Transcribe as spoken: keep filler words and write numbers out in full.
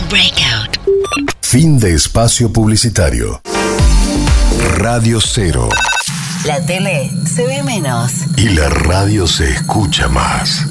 Breakout. Fin de espacio publicitario. Radio Cero. La tele se ve menos. Y la radio se escucha más.